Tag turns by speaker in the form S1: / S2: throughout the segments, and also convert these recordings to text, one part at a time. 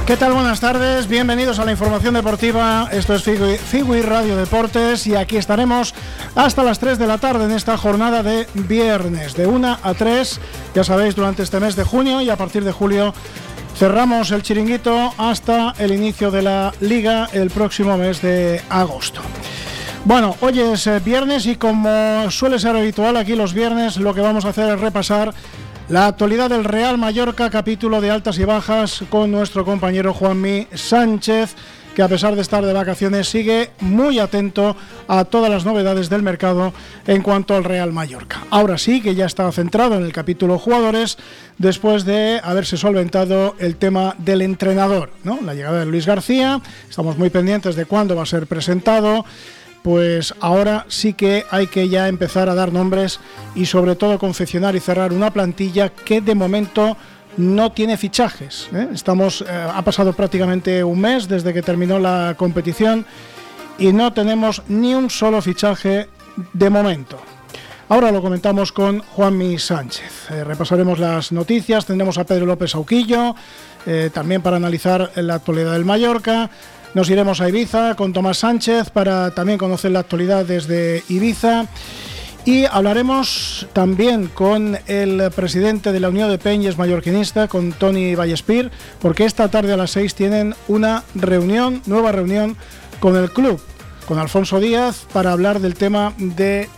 S1: ¿Qué tal? Buenas tardes, bienvenidos a la información deportiva. Esto es Figui Radio Deportes y aquí estaremos hasta las 3 de la tarde en esta jornada de viernes, de 1 a 3, ya sabéis, durante este mes de junio, y a partir de julio cerramos el chiringuito hasta el inicio de la Liga el próximo mes de agosto. Bueno, hoy es viernes y como suele ser habitual aquí los viernes, lo que vamos a hacer es repasar la actualidad del Real Mallorca, capítulo de altas y bajas, con nuestro compañero Juanmi Sánchez, que a pesar de estar de vacaciones sigue muy atento a todas las novedades del mercado en cuanto al Real Mallorca. Ahora sí que ya está centrado en el capítulo jugadores, después de haberse solventado el tema del entrenador, ¿no? La llegada de Luis García, estamos muy pendientes de cuándo va a ser presentado. Pues ahora sí que hay que ya empezar a dar nombres y sobre todo confeccionar y cerrar una plantilla que de momento no tiene fichajes, ¿eh? Ha pasado prácticamente un mes desde que terminó la competición y no tenemos ni un solo fichaje de momento. Ahora lo comentamos con Juanmi Sánchez. Repasaremos las noticias, tendremos a Pedro López Sauquillo, también para analizar la actualidad del Mallorca. Nos iremos a Ibiza con Tomás Sánchez para también conocer la actualidad desde Ibiza. Y hablaremos también con el presidente de la Unión de Peñes Mallorquinista, con Toni Vallespir, porque esta tarde a las 6 tienen una nueva reunión con el club, con Alfonso Díaz, para hablar del tema de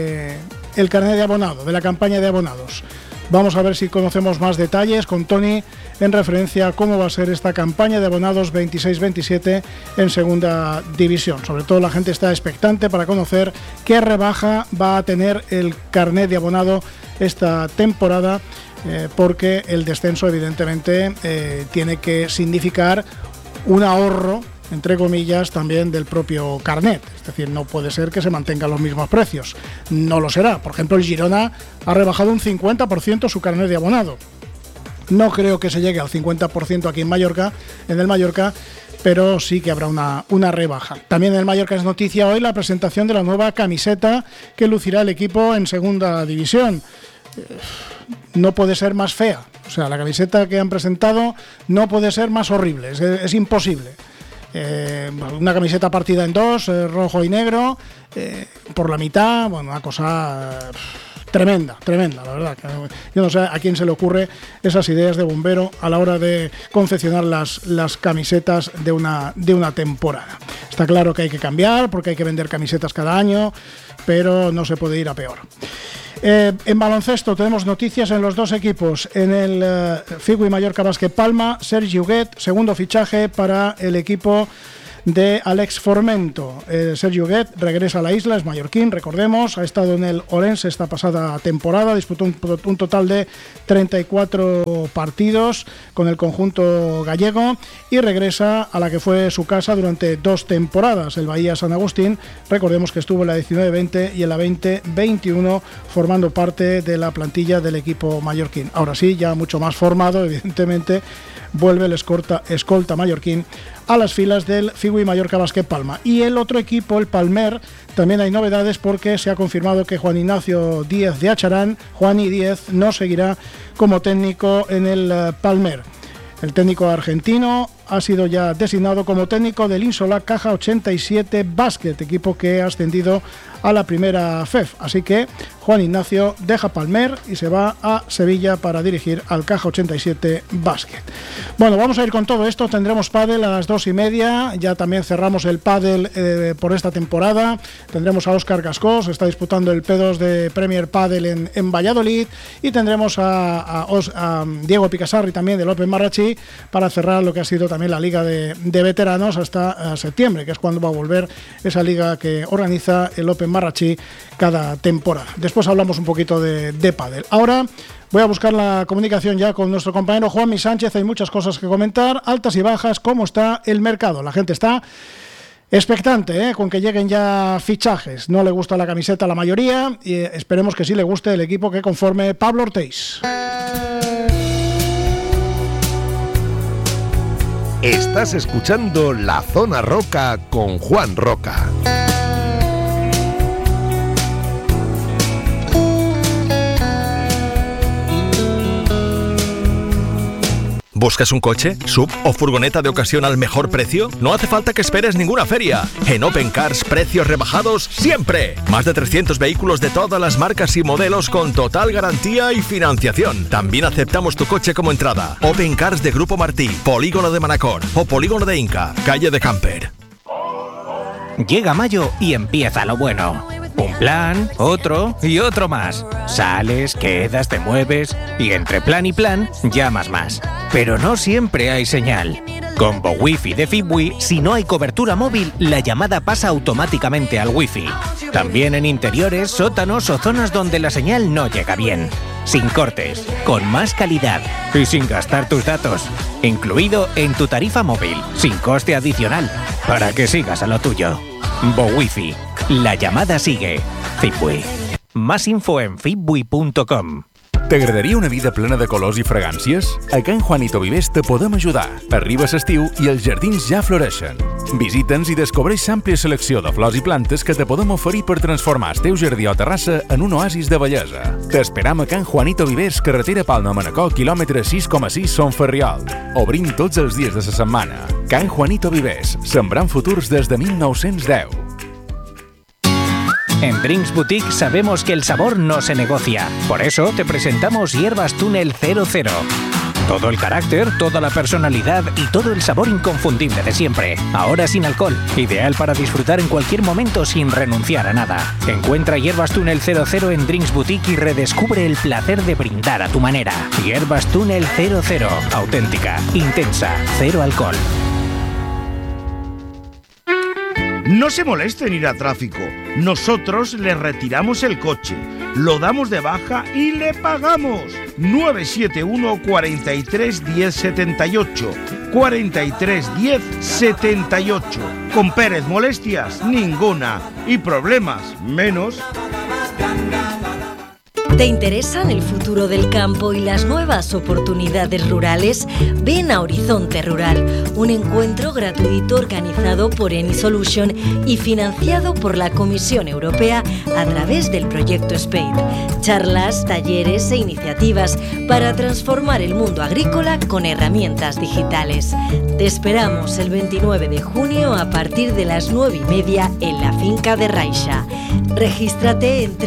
S1: el carnet de abonado, de la campaña de abonados. Vamos a ver si conocemos más detalles con Toni en referencia a cómo va a ser esta campaña de abonados 26-27 en segunda división. Sobre todo la gente está expectante para conocer qué rebaja va a tener el carnet de abonado esta temporada, porque el descenso evidentemente tiene que significar un ahorro, entre comillas, también del propio carnet. Es decir, no puede ser que se mantengan los mismos precios. No lo será. Por ejemplo, el Girona ha rebajado un 50% su carnet de abonado. No creo que se llegue al 50% aquí en el Mallorca, pero sí que habrá una rebaja. También en el Mallorca es noticia hoy la presentación de la nueva camiseta que lucirá el equipo en segunda división. No puede ser más fea. O sea, la camiseta que han presentado no puede ser más horrible. Es imposible. Una camiseta partida en dos, rojo y negro, por la mitad, bueno, una cosa tremenda, la verdad. Yo no sé a quién se le ocurre esas ideas de bombero a la hora de confeccionar las camisetas de una temporada. Está claro que hay que cambiar, porque hay que vender camisetas cada año, pero no se puede ir a peor. En baloncesto tenemos noticias en los dos equipos. En el Figui Mallorca Básquet Palma, Sergi Huguet, segundo fichaje para el equipo de Alex Formento. Sergi Huguet regresa a la isla, es mallorquín, recordemos, ha estado en el Orense esta pasada temporada, disputó un total de 34 partidos con el conjunto gallego y regresa a la que fue su casa durante 2 temporadas, el Bahía San Agustín. Recordemos que estuvo en la 19-20 y en la 20-21 formando parte de la plantilla del equipo mallorquín. Ahora sí, ya mucho más formado, evidentemente, vuelve el escolta mallorquín a las filas del Figui Mallorca Básquet Palma. Y el otro equipo, el Palmer, también hay novedades porque se ha confirmado que Juan Ignacio Díez de Acharán, Juani Díez, no seguirá como técnico en el Palmer. El técnico argentino ha sido ya designado como técnico del Insola Caja 87 Básquet, equipo que ha ascendido a la primera FEF. Así que Juan Ignacio deja Palmer y se va a Sevilla para dirigir al Caja 87 Básquet. Bueno, vamos a ir con todo esto. Tendremos pádel a las 2:30. Ya también cerramos el pádel por esta temporada. Tendremos a Óscar Gascó, se está disputando el P2 de Premier Pádel en Valladolid. Y tendremos a Diego Picasarri también del Open Marrachí para cerrar lo que ha sido también la Liga de Veteranos hasta septiembre, que es cuando va a volver esa liga que organiza el Open Marrachí cada temporada. Después hablamos un poquito de pádel. Ahora voy a buscar la comunicación ya con nuestro compañero Juanmi Sánchez. Hay muchas cosas que comentar, altas y bajas, cómo está el mercado. La gente está expectante, con que lleguen ya fichajes. No le gusta la camiseta a la mayoría y esperemos que sí le guste el equipo que conforme Pablo Ortiz.
S2: Estás escuchando La Zona Roca con Juan Roca.
S3: ¿Buscas un coche, sub o furgoneta de ocasión al mejor precio? No hace falta que esperes ninguna feria. En Open Cars, precios rebajados siempre. Más de 300 vehículos de todas las marcas y modelos con total garantía y financiación. También aceptamos tu coche como entrada. Open Cars de Grupo Martí, Polígono de Manacor o Polígono de Inca, calle de Camper.
S4: Llega mayo y empieza lo bueno. Un plan, otro y otro más. Sales, quedas, te mueves y entre plan y plan llamas más. Pero no siempre hay señal. Con Wi-Fi de Fibwi, si no hay cobertura móvil, la llamada pasa automáticamente al Wi-Fi. También en interiores, sótanos o zonas donde la señal no llega bien. Sin cortes, con más calidad y sin gastar tus datos. Incluido en tu tarifa móvil, sin coste adicional, para que sigas a lo tuyo. Wi-Fi. La llamada sigue. Fibwi. Más info en fibwi.com.
S5: T'agradaria una vida plena de colors i fragàncies? A Can Juanito Vivers te podem ajudar. Arriba l'estiu i els jardins ja floreixen. Visita'ns i descobreix l'àmplia selecció de flors i plantes que te podem oferir per transformar el teu jardí o terrassa en un oasis de bellesa. T'esperam a Can Juanito Vivers, carretera Palma Manacor, quilòmetre 6,6 Son Ferriol. Obrim tots els dies de la setmana. Can Juanito Vivers, sembrant futurs des de 1910.
S4: En Drinks Boutique sabemos que el sabor no se negocia. Por eso te presentamos Hierbas Túnel 00. Todo el carácter, toda la personalidad y todo el sabor inconfundible de siempre. Ahora sin alcohol. Ideal para disfrutar en cualquier momento sin renunciar a nada. Encuentra Hierbas Túnel 00 en Drinks Boutique y redescubre el placer de brindar a tu manera. Hierbas Túnel 00. Auténtica, intensa, cero alcohol.
S6: No se moleste en ir a tráfico. Nosotros le retiramos el coche, lo damos de baja y le pagamos. 971 43 10 78. 43 10 78. Con Pérez, molestias ninguna y problemas menos.
S7: ¿Te interesan el futuro del campo y las nuevas oportunidades rurales? Ven a Horizonte Rural, un encuentro gratuito organizado por Eni Solution y financiado por la Comisión Europea a través del proyecto Spade. Charlas, talleres e iniciativas para transformar el mundo agrícola con herramientas digitales. Te esperamos el 29 de junio a partir de las 9:30 en la finca de Raixa. Regístrate en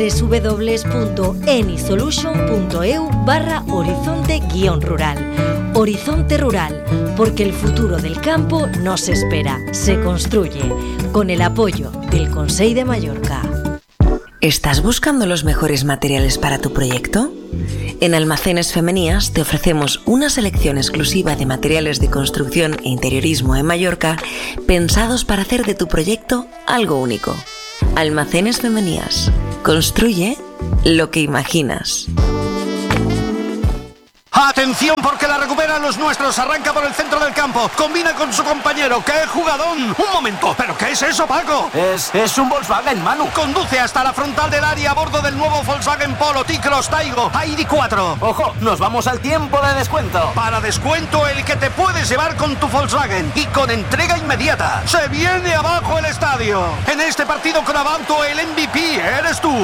S7: www.enisolution.eu/horizonte-rural. Horizonte Rural, porque el futuro del campo no se espera, se construye, con el apoyo del Consell de Mallorca.
S8: ¿Estás buscando los mejores materiales para tu proyecto? En Almacenes Femenías te ofrecemos una selección exclusiva de materiales de construcción e interiorismo en Mallorca pensados para hacer de tu proyecto algo único. Almacenes Femenías. Construye lo que imaginas.
S9: ¡Atención porque la recuperan los nuestros! Arranca por el centro del campo, combina con su compañero. ¡Qué jugadón! ¡Un momento! ¿Pero qué es eso, Paco?
S10: Es un Volkswagen, Manu.
S9: Conduce hasta la frontal del área a bordo del nuevo Volkswagen Polo, T-Cross, Taigo, ID4.
S10: ¡Ojo! Nos vamos al tiempo de descuento.
S9: Para descuento el que te puedes llevar con tu Volkswagen y con entrega inmediata. ¡Se viene abajo el estadio! En este partido con Avanto el MVP eres tú.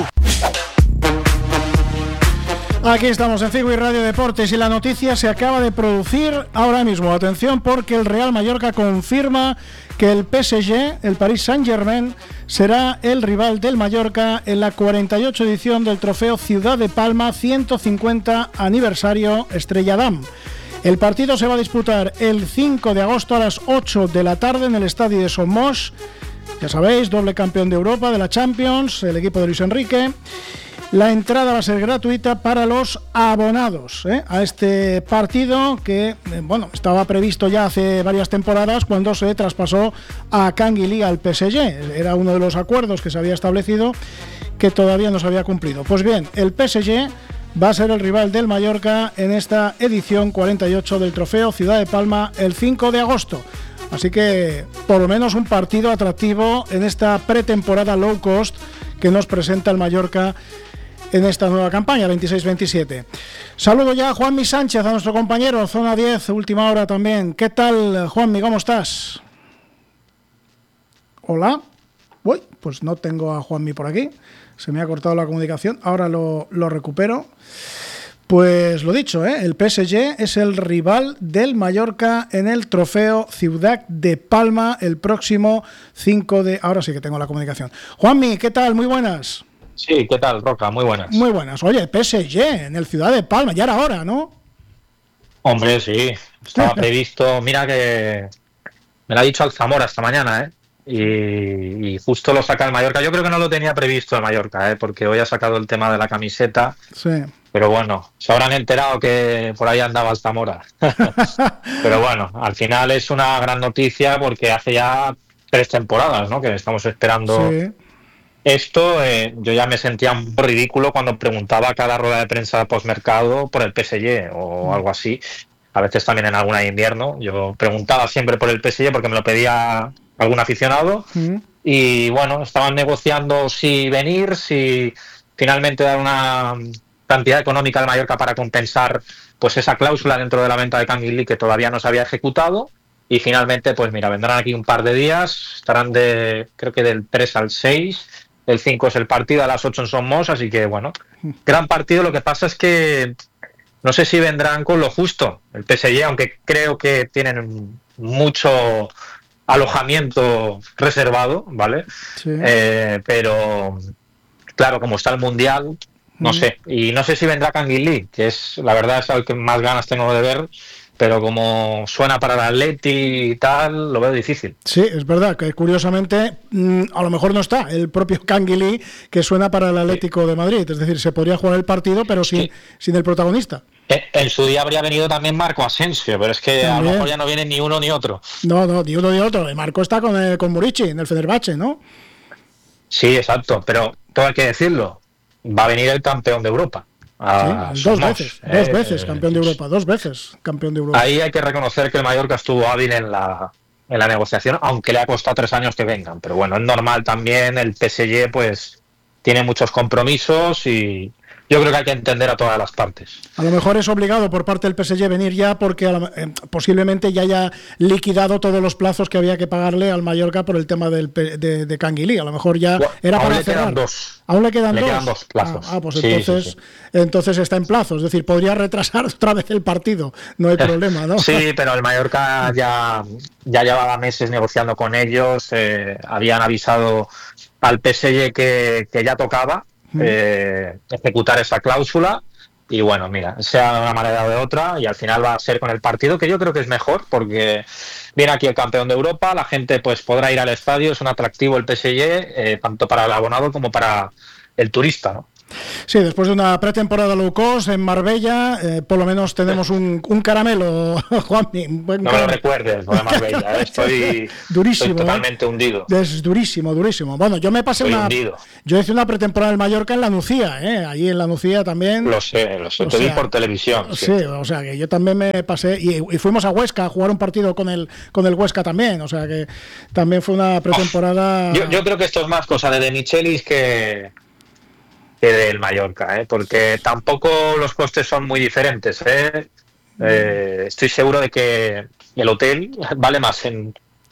S1: Aquí estamos en Fibwi Radio Deportes y la noticia se acaba de producir ahora mismo. Atención porque el Real Mallorca confirma que el PSG, el Paris Saint-Germain, será el rival del Mallorca en la 48 edición del trofeo Ciudad de Palma 150 aniversario Estrella Damm. El partido se va a disputar el 5 de agosto a las 8 de la tarde en el estadio de Somos. Ya sabéis, doble campeón de Europa de la Champions, el equipo de Luis Enrique. La entrada va a ser gratuita para los abonados a este partido que estaba previsto ya hace varias temporadas cuando se traspasó a Canguilí al PSG. Era uno de los acuerdos que se había establecido que todavía no se había cumplido. Pues bien, el PSG va a ser el rival del Mallorca en esta edición 48 del trofeo Ciudad de Palma el 5 de agosto. Así que por lo menos un partido atractivo en esta pretemporada low cost que nos presenta el Mallorca en esta nueva campaña 26-27. Saludo ya a Juanmi Sánchez, a nuestro compañero, Zona 10, última hora también. ¿Qué tal, Juanmi? ¿Cómo estás? Hola. Uy, pues no tengo a Juanmi por aquí. Se me ha cortado la comunicación. Ahora lo recupero. Pues lo dicho, el PSG es el rival del Mallorca en el Trofeo Ciudad de Palma el próximo 5 de... Ahora sí que tengo la comunicación. Juanmi, ¿qué tal? Muy buenas.
S11: Sí, ¿qué tal, Roca? Muy buenas.
S1: Muy buenas. Oye, PSG en el Ciudad de Palma, ya era hora, ¿no?
S11: Hombre, sí, estaba previsto. Mira que me lo ha dicho Alzamora esta mañana, y justo lo saca el Mallorca. Yo creo que no lo tenía previsto el Mallorca, porque hoy ha sacado el tema de la camiseta.
S1: Sí.
S11: Pero bueno, se habrán enterado que por ahí andaba Alzamora. Pero bueno, al final es una gran noticia porque hace ya 3 temporadas, ¿no?, que estamos esperando esto. Yo ya me sentía un poco ridículo cuando preguntaba a cada rueda de prensa postmercado por el PSG o algo así. A veces también en alguna de invierno. Yo preguntaba siempre por el PSG porque me lo pedía algún aficionado. Y bueno, estaban negociando si venir, si finalmente dar una cantidad económica al Mallorca para compensar pues esa cláusula dentro de la venta de Canguilí que todavía no se había ejecutado. Y finalmente, pues mira, vendrán aquí un par de días, estarán creo que del 3 al 6, el 5 es el partido, a las 8 en Somos, así que bueno, gran partido. Lo que pasa es que no sé si vendrán con lo justo el PSG, aunque creo que tienen mucho alojamiento reservado, ¿vale? Sí. Pero claro, como está el Mundial, no sé, y no sé si vendrá Canguilí, que es, la verdad, es el que más ganas tengo de ver, pero como suena para el Atleti y tal, lo veo difícil.
S1: Sí, es verdad que curiosamente a lo mejor no está el propio Canguilí, que suena para el Atlético de Madrid, es decir, se podría jugar el partido pero sin el protagonista.
S11: En su día habría venido también Marco Asensio, pero es que también a lo mejor ya no viene ni uno ni otro.
S1: No, ni uno ni otro. Marco está con Murici en el Fenerbahce, ¿no?
S11: Sí, exacto, pero todo hay que decirlo, va a venir el campeón de Europa.
S1: Sí, dos veces campeón de Europa, 2 veces campeón de Europa.
S11: Ahí hay que reconocer que el Mallorca estuvo hábil en la negociación, aunque le ha costado 3 años que vengan. Pero bueno, es normal también, el PSG pues tiene muchos compromisos y yo creo que hay que entender a todas las partes.
S1: A lo mejor es obligado por parte del PSG venir ya porque posiblemente ya haya liquidado todos los plazos que había que pagarle al Mallorca por el tema de Canguilí. A lo mejor ya era para cerrar. ¿Aún le quedan 2?
S11: Le quedan 2 plazos.
S1: Pues sí, entonces está en plazo. Es decir, podría retrasar otra vez el partido. No hay problema, ¿no?
S11: Sí, pero el Mallorca ya llevaba meses negociando con ellos. Habían avisado al PSG que ya tocaba ejecutar esa cláusula y bueno, mira, sea de una manera o de otra, y al final va a ser con el partido, que yo creo que es mejor porque viene aquí el campeón de Europa, la gente pues podrá ir al estadio, es un atractivo el PSG, tanto para el abonado como para el turista, ¿no?
S1: Sí, después de una pretemporada low cost en Marbella, por lo menos tenemos un caramelo, Juanmi.
S11: No me lo recuerdes, lo de Marbella, estoy
S1: durísimo,
S11: estoy totalmente hundido.
S1: Es durísimo. Bueno, yo me pasé yo hice una pretemporada en Mallorca en la Nucía, allí en la Nucía también.
S11: Lo sé, te vi por televisión.
S1: Sí, o sea que yo también me pasé, y fuimos a Huesca a jugar un partido con el Huesca también, o sea que también fue una pretemporada.
S11: Yo creo que esto es más cosa de Michelis que del Mallorca, porque tampoco los costes son muy diferentes. Estoy seguro de que el hotel vale más en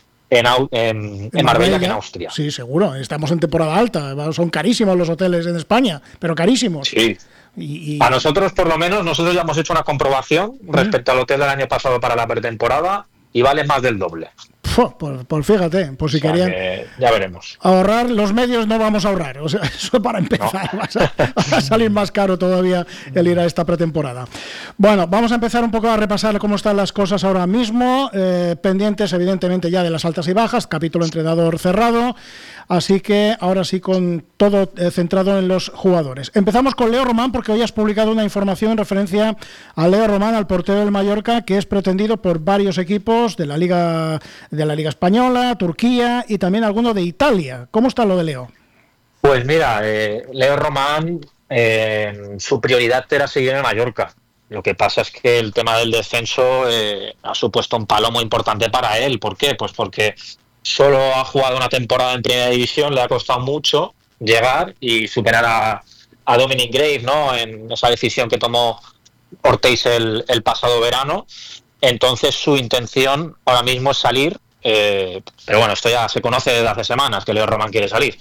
S11: Marbella que en Austria.
S1: Sí, seguro. Estamos en temporada alta. Son carísimos los hoteles en España, pero carísimos.
S11: Sí. A nosotros, por lo menos, nosotros ya hemos hecho una comprobación respecto al hotel del año pasado para la pretemporada y vale más del doble.
S1: Pues fíjate, por si querían
S11: ya veremos.
S1: Ahorrar, los medios no vamos a ahorrar, o sea, eso para empezar, no. va a salir más caro todavía el ir a esta pretemporada. Bueno, vamos a empezar un poco a repasar cómo están las cosas ahora mismo, pendientes evidentemente ya de las altas y bajas, capítulo entrenador cerrado, así que ahora sí con todo centrado en los jugadores. Empezamos con Leo Román, porque hoy has publicado una información en referencia a Leo Román, al portero del Mallorca, que es pretendido por varios equipos de la Liga Española, Turquía y también alguno de Italia. ¿Cómo está lo de Leo?
S11: Pues mira, Leo Román, su prioridad era seguir en el Mallorca. Lo que pasa es que el tema del descenso ha supuesto un palo muy importante para él. ¿Por qué? Pues porque solo ha jugado una temporada en Primera División, le ha costado mucho llegar y superar a Dominic Graves, ¿no?, en esa decisión que tomó Ortiz el pasado verano. Entonces su intención ahora mismo es salir. pero bueno, esto ya se conoce desde hace semanas que Leo Román quiere salir.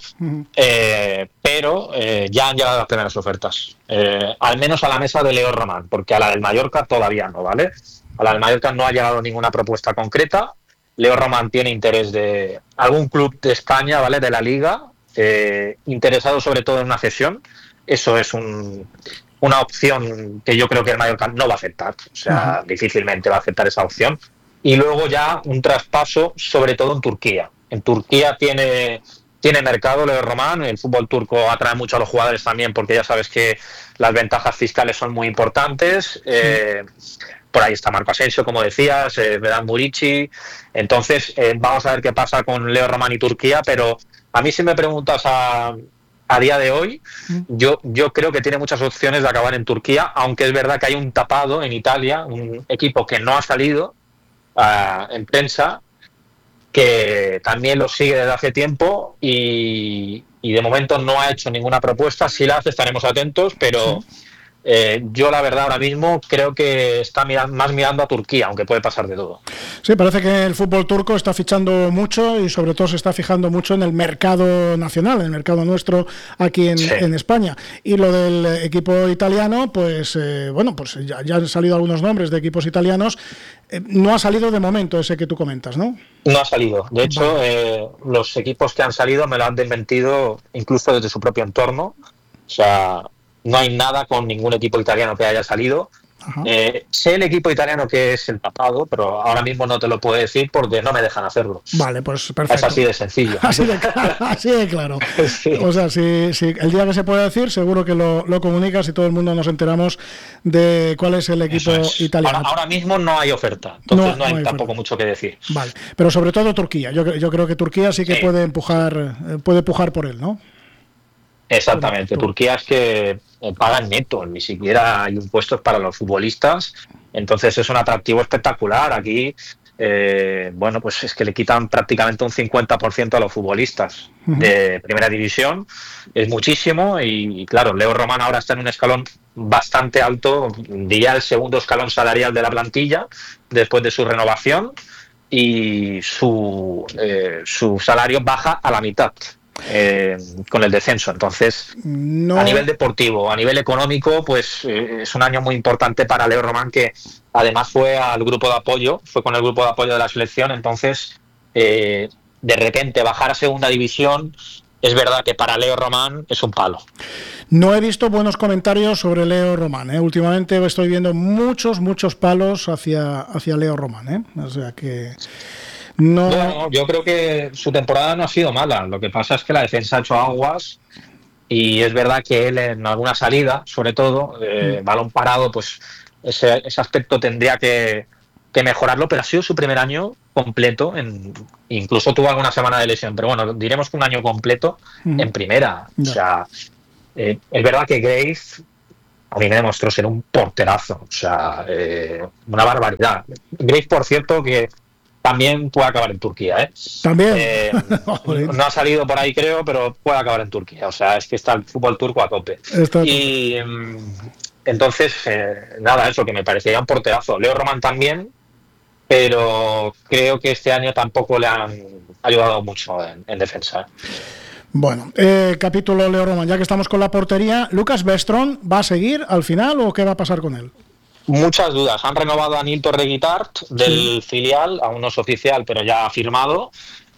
S11: Pero ya han llegado las primeras ofertas, al menos a la mesa de Leo Román, porque a la del Mallorca todavía no, ¿vale? A la del Mallorca no ha llegado ninguna propuesta concreta. Leo Román tiene interés de algún club de España, ¿vale? De la Liga, interesado sobre todo en una cesión. Eso es una opción que yo creo que el Mallorca no va a aceptar, o sea, difícilmente va a aceptar esa opción. Y luego ya un traspaso, sobre todo en Turquía. En Turquía tiene mercado Leo Román, el fútbol turco atrae mucho a los jugadores también, porque ya sabes que las ventajas fiscales son muy importantes. Por ahí está Marco Asensio, como decías, Vedat Murici. Entonces, vamos a ver qué pasa con Leo Román y Turquía, pero a mí si me preguntas a día de hoy, yo creo que tiene muchas opciones de acabar en Turquía, aunque es verdad que hay un tapado en Italia, un equipo que no ha salido en prensa, que también lo sigue desde hace tiempo y de momento no ha hecho ninguna propuesta. Si la hace estaremos atentos, pero yo la verdad ahora mismo creo que está más mirando a Turquía, aunque puede pasar de todo.
S1: Sí, parece que el fútbol turco está fichando mucho y sobre todo se está fijando mucho en el mercado nacional, en el mercado nuestro aquí en España. Y lo del equipo italiano, pues bueno, pues ya han salido algunos nombres de equipos italianos. No ha salido de momento ese que tú comentas, ¿no?
S11: No ha salido. De hecho, los equipos que han salido me lo han desmentido incluso desde su propio entorno. O sea, no hay nada con ningún equipo italiano que haya salido. Sé el equipo italiano que es el tapado, pero ahora mismo no te lo puedo decir porque no me dejan hacerlo.
S1: Vale, pues perfecto.
S11: Es así de sencillo.
S1: Así de claro. Sí. O sea, si el día que se puede decir, seguro que lo comunicas y todo el mundo nos enteramos de cuál es el equipo italiano.
S11: Ahora mismo no hay oferta, entonces no hay tampoco mucho que decir.
S1: Vale, pero sobre todo Turquía. Yo creo que Turquía sí que puede empujar por él, ¿no?
S11: Exactamente, Turquía es que pagan neto, ni siquiera hay impuestos para los futbolistas, entonces es un atractivo espectacular. Aquí, bueno, pues es que le quitan prácticamente un 50% a los futbolistas de primera división, es muchísimo y claro, Leo Román ahora está en un escalón bastante alto, diría el segundo escalón salarial de la plantilla después de su renovación y su salario baja a la mitad. Con el descenso, entonces a nivel deportivo, a nivel económico, pues es un año muy importante para Leo Román, que además fue con el grupo de apoyo de la selección. Entonces de repente bajar a segunda división, es verdad que para Leo Román es un palo.
S1: No he visto buenos comentarios sobre Leo Román, últimamente estoy viendo muchos palos hacia Leo Román, o sea que
S11: No, yo creo que su temporada no ha sido mala. Lo que pasa es que la defensa ha hecho aguas y es verdad que él en alguna salida, sobre todo, balón parado, pues ese aspecto tendría que mejorarlo, pero ha sido su primer año completo, incluso tuvo alguna semana de lesión, pero bueno, diremos que un año completo en primera. O sea, es verdad que Grace a mí me demostró ser un porterazo, o sea, una barbaridad. Grace, por cierto, que también puede acabar en Turquía,
S1: También.
S11: No ha salido por ahí, creo, pero puede acabar en Turquía. O sea, es que está el fútbol turco a tope. Y entonces, nada, eso que me parecía un porterazo. Leo Román también, pero creo que este año tampoco le han ayudado mucho en defensa.
S1: Bueno, capítulo Leo Román, ya que estamos con la portería, ¿Lucas Westron va a seguir al final o qué va a pasar con él?
S11: Muchas dudas. Han renovado a Nil Torreguitart del filial, aún no es oficial, pero ya ha firmado.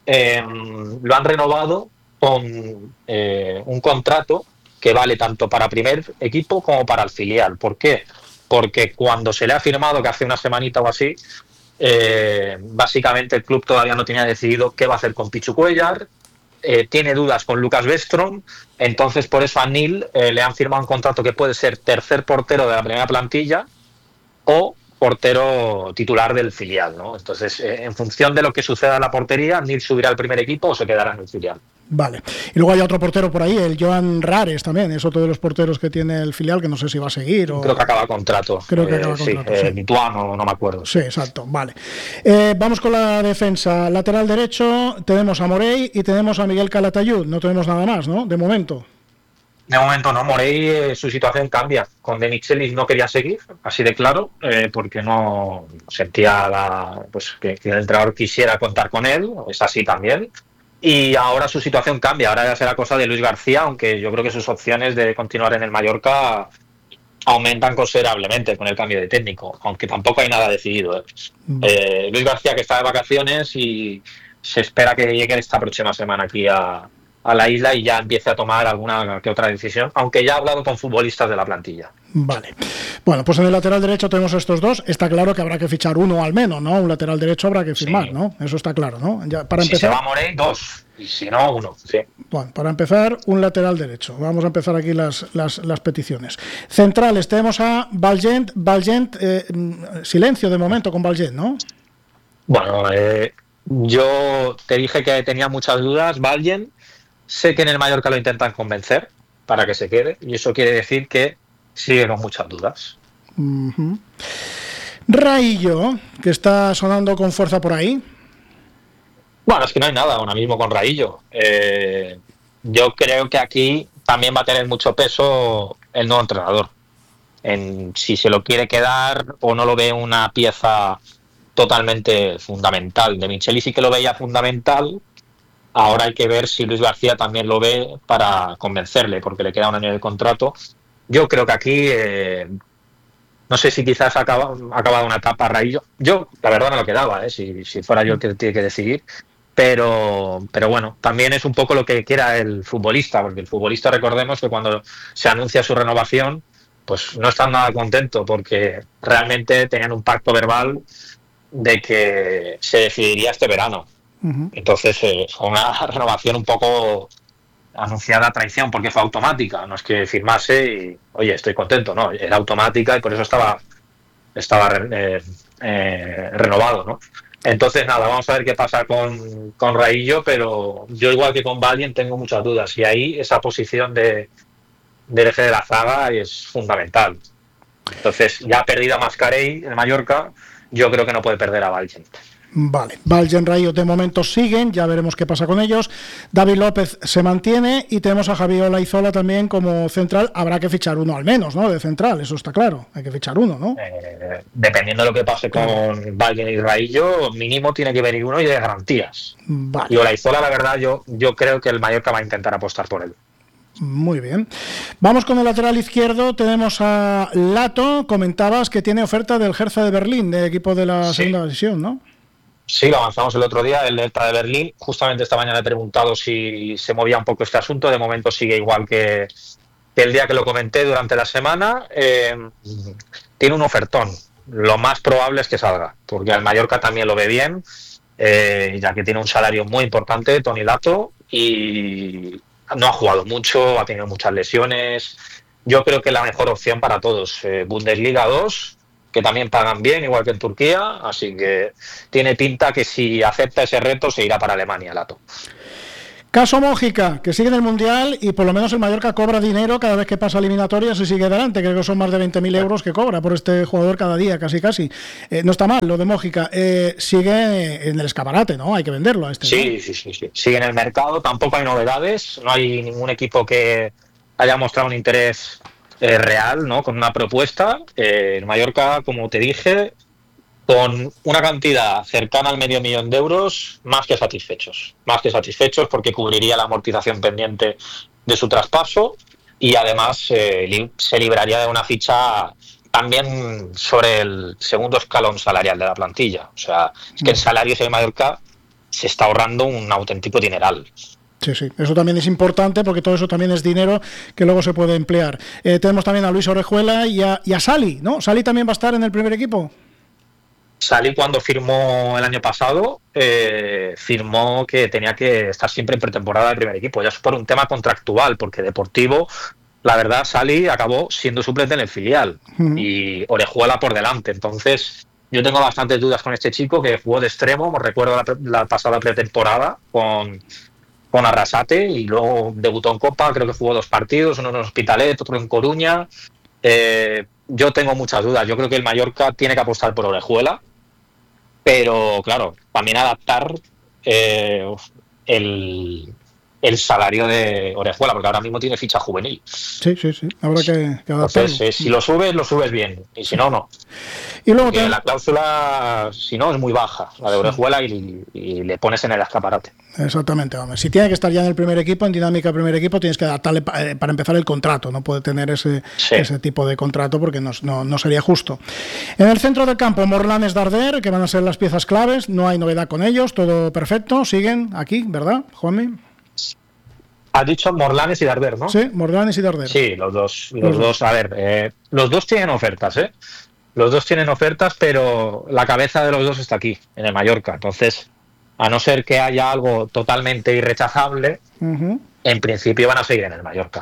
S11: Lo han renovado con un contrato que vale tanto para primer equipo como para el filial. ¿Por qué? Porque cuando se le ha firmado, que hace una semanita o así, básicamente el club todavía no tenía decidido qué va a hacer con Pichu Cuellar. Tiene dudas con Lucas Westron, entonces por eso a Nil le han firmado un contrato que puede ser tercer portero de la primera plantilla o portero titular del filial, ¿no? Entonces, en función de lo que suceda en la portería, Nil subirá al primer equipo o se quedará en el filial.
S1: Vale. Y luego hay otro portero por ahí, el Joan Rares también, es otro de los porteros que tiene el filial, que no sé si va a seguir o...
S11: Creo que acaba contrato.
S1: Creo que acaba contrato, sí.
S11: Lituano, no me acuerdo.
S1: Sí, exacto, vale. Vamos con la defensa. Lateral derecho tenemos a Morey y tenemos a Miguel Calatayud. No tenemos nada más, ¿no? De momento.
S11: De momento no, Morey, su situación cambia. Con De Michelis no quería seguir, así de claro, porque no sentía que el entrenador quisiera contar con él, es así también. Y ahora su situación cambia, ahora ya será cosa de Luis García, aunque yo creo que sus opciones de continuar en el Mallorca aumentan considerablemente con el cambio de técnico, aunque tampoco hay nada decidido. Luis García, que está de vacaciones, y se espera que llegue esta próxima semana aquí a la isla y ya empiece a tomar alguna que otra decisión, aunque ya ha hablado con futbolistas de la plantilla.
S1: Vale. Bueno, pues en el lateral derecho tenemos estos dos. Está claro que habrá que fichar uno al menos, ¿no? Un lateral derecho habrá que firmar, sí. ¿No? Eso está claro, ¿no? Ya, para
S11: si
S1: empezar,
S11: se va Morey, 2. Y si no, 1. Sí.
S1: Bueno, para empezar, un lateral derecho. Vamos a empezar aquí las peticiones. Centrales, tenemos a Valgent. Silencio de momento con Valgent, ¿no?
S11: Bueno, yo te dije que tenía muchas dudas. Valgent, sé que en el Mallorca lo intentan convencer para que se quede, y eso quiere decir que sigue con muchas dudas.
S1: Uh-huh. Raillo, que está sonando con fuerza por ahí.
S11: Bueno, es que no hay nada ahora mismo con Raillo. Yo creo que aquí también va a tener mucho peso el nuevo entrenador, en si se lo quiere quedar o no lo ve una pieza totalmente fundamental. De Michelis sí que lo veía fundamental. Ahora hay que ver si Luis García también lo ve para convencerle, porque le queda un año de contrato. Yo creo que aquí, no sé si quizás ha acabado una etapa Raillo. Yo, la verdad, no lo quedaba, si fuera yo el que tiene que decidir. Pero bueno, también es un poco lo que quiera el futbolista, porque el futbolista, recordemos que cuando se anuncia su renovación, pues no están nada contentos, porque realmente tenían un pacto verbal de que se decidiría este verano. Uh-huh. Entonces fue una renovación un poco anunciada a traición, porque fue automática, no es que firmase y oye, estoy contento, no, era automática y por eso estaba renovado, ¿no? Entonces nada, vamos a ver qué pasa con Raillo, pero yo, igual que con Valgent, tengo muchas dudas, y ahí esa posición del eje de la zaga es fundamental. Entonces, ya ha perdido a Mascarell en Mallorca, yo creo que no puede perder a Valgent.
S1: Vale, Valgent, Raillo de momento siguen, ya veremos qué pasa con ellos. David López se mantiene y tenemos a Javier Olaizola también como central. Habrá que fichar uno al menos, ¿no? De central, eso está claro, hay que fichar uno, ¿no?
S11: Dependiendo de lo que pase con Valgent y Raillo, mínimo tiene que venir uno y de garantías.
S1: Vale.
S11: Y Olaizola, la verdad, yo creo que el Mallorca va a intentar apostar por él.
S1: Muy bien. Vamos con el lateral izquierdo. Tenemos a Lato. Comentabas que tiene oferta del Hertha de Berlín, de equipo de la segunda división, ¿no?
S11: Sí, lo avanzamos el otro día, el Hertha de Berlín. Justamente esta mañana he preguntado si se movía un poco este asunto. De momento sigue igual que el día que lo comenté durante la semana. Tiene un ofertón. Lo más probable es que salga, porque al Mallorca también lo ve bien, ya que tiene un salario muy importante, Toni Lato, y no ha jugado mucho, ha tenido muchas lesiones. Yo creo que la mejor opción para todos, Bundesliga 2, que también pagan bien, igual que en Turquía, así que tiene pinta que si acepta ese reto se irá para Alemania, Lato.
S1: Caso Mójica, que sigue en el Mundial y por lo menos el Mallorca cobra dinero cada vez que pasa eliminatorias y sigue adelante. Creo que son más de 20.000 euros que cobra por este jugador cada día, casi. No está mal lo de Mójica. Sigue en el escaparate, ¿no? Hay que venderlo a este.
S11: Sí. Sigue en el mercado, tampoco hay novedades. No hay ningún equipo que haya mostrado un interés real, ¿no? Con una propuesta. El Mallorca, como te dije, con una cantidad cercana al $500,000 de euros, más que satisfechos, porque cubriría la amortización pendiente de su traspaso y además se libraría de una ficha también sobre el segundo escalón salarial de la plantilla. O sea, es que el salario de Mallorca se está ahorrando un auténtico dineral.
S1: Sí, eso también es importante porque todo eso también es dinero que luego se puede emplear. Tenemos también a Luis Orejuela y a Sali, ¿no? ¿Sali también va a estar en el primer equipo?
S11: Sali, cuando firmó el año pasado, firmó que tenía que estar siempre en pretemporada del primer equipo. Ya es por un tema contractual, porque deportivo, la verdad, Sali acabó siendo suplente en el filial y Orejuela por delante. Entonces, yo tengo bastantes dudas con este chico que jugó de extremo. Me recuerdo la pasada pretemporada con Arrasate y luego debutó en Copa. Creo que jugó 2 partidos, uno en Hospitalet, otro en Coruña. Yo tengo muchas dudas. Yo creo que el Mallorca tiene que apostar por Orejuela, pero claro, también adaptar el el salario de Orejuela, porque ahora mismo tiene ficha juvenil.
S1: Sí. Habrá que adaptarlo.
S11: Entonces, si lo subes bien, y si no, no.
S1: Y luego
S11: la cláusula, si no, es muy baja, la de Orejuela, y le pones en el escaparate.
S1: Exactamente, hombre. Si tiene que estar ya en el primer equipo, en dinámica primer equipo, tienes que adaptarle para empezar el contrato. No puede tener ese tipo de contrato porque no sería justo. En el centro del campo, Morlanes, Darder, que van a ser las piezas claves. No hay novedad con ellos, todo perfecto. Siguen aquí, ¿verdad, Juanmi?
S11: Has dicho Morlanes y Darder, ¿no?
S1: Sí, Morlanes y Darder.
S11: Sí, los dos. A ver, los dos tienen ofertas, ¿eh? Los dos tienen ofertas, pero la cabeza de los dos está aquí, en el Mallorca. Entonces, a no ser que haya algo totalmente irrechazable, en principio van a seguir en el Mallorca.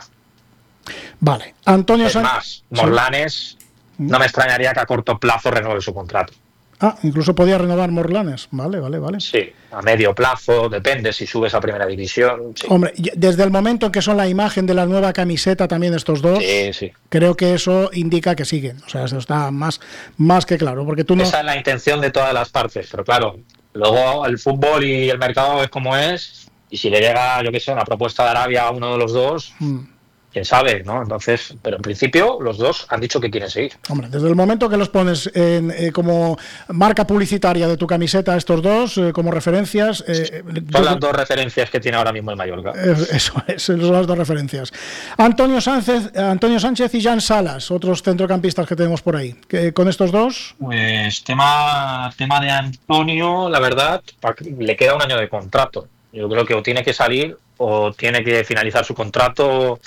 S1: Vale. Antonio Sánchez.
S11: Más, Morlanes, no me extrañaría que a corto plazo renueve su contrato.
S1: Incluso podía renovar Morlanes. Vale.
S11: Sí, a medio plazo, depende si subes a primera división. Sí.
S1: Hombre, desde el momento en que son la imagen de la nueva camiseta también estos dos, creo que eso indica que siguen. O sea, eso está más que claro. Porque tú no...
S11: Esa es la intención de todas las partes, pero claro, luego el fútbol y el mercado es como es, y si le llega, yo qué sé, una propuesta de Arabia a uno de los dos... quién sabe, ¿no? Entonces, pero en principio los dos han dicho que quieren seguir.
S1: Hombre, desde el momento que los pones como marca publicitaria de tu camiseta estos dos, como referencias...
S11: son las dos referencias que tiene ahora mismo el Mallorca.
S1: Son las dos referencias. Antonio Sánchez y Jan Salas, otros centrocampistas que tenemos por ahí. ¿Con estos dos?
S11: Pues tema de Antonio, la verdad, le queda un año de contrato. Yo creo que o tiene que salir o tiene que finalizar su contrato...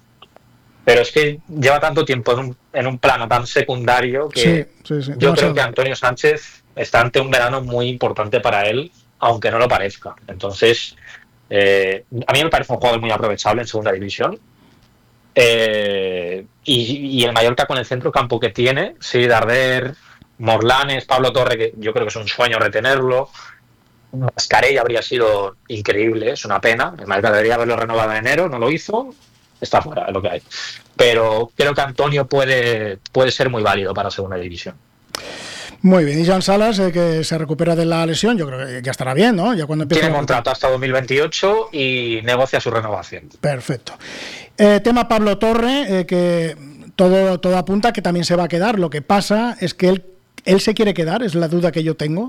S11: Pero es que lleva tanto tiempo en un plano tan secundario que yo creo que Antonio Sánchez está ante un verano muy importante para él, aunque no lo parezca. Entonces, a mí me parece un jugador muy aprovechable en segunda división. Y el Mallorca con el centro campo que tiene, Darder, Morlanes, Pablo Torre, que yo creo que es un sueño retenerlo. Mascarell habría sido increíble, es una pena. El Mallorca debería haberlo renovado en enero, no lo hizo. Está fuera de lo que hay. Pero creo que Antonio puede ser muy válido para segunda división.
S1: Muy bien. Y Jan Salas, que se recupera de la lesión, yo creo que ya estará bien, ¿no? Ya cuando
S11: tiene contrato hasta 2028 y negocia su renovación.
S1: Perfecto. Tema Pablo Torre, que todo apunta que también se va a quedar. Lo que pasa es que él se quiere quedar, es la duda que yo tengo.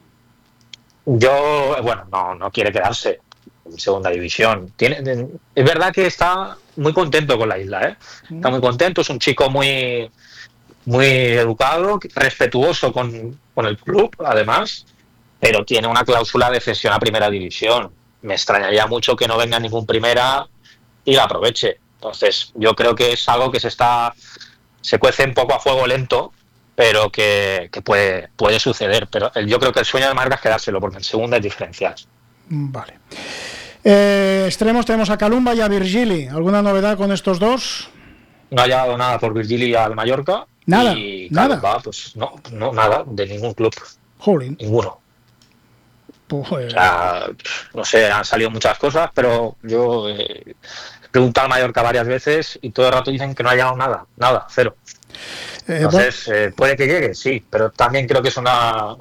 S11: No quiere quedarse en segunda división. Es verdad que está muy contento con la isla, ¿eh? Está muy contento, es un chico muy educado, respetuoso con el club, además, pero tiene una cláusula de cesión a primera división. Me extrañaría mucho que no venga ningún primera y la aproveche. Entonces, yo creo que es algo que se cuece un poco a fuego lento, pero que puede suceder. Pero yo creo que el sueño de Marga es quedárselo, porque en segunda es diferencial.
S1: Vale. Extremos tenemos a Calumba y a Virgili. ¿Alguna novedad con estos dos?
S11: No ha llegado nada por Virgili al Mallorca.
S1: Nada.
S11: Y Calumba, pues no, nada, de ningún club.
S1: Jolín.
S11: Ninguno.
S1: Pues...
S11: O sea, no sé, han salido muchas cosas, pero yo he preguntado al Mallorca varias veces y todo el rato dicen que no ha llegado nada, cero. Entonces, puede que llegue, sí, pero también creo que es una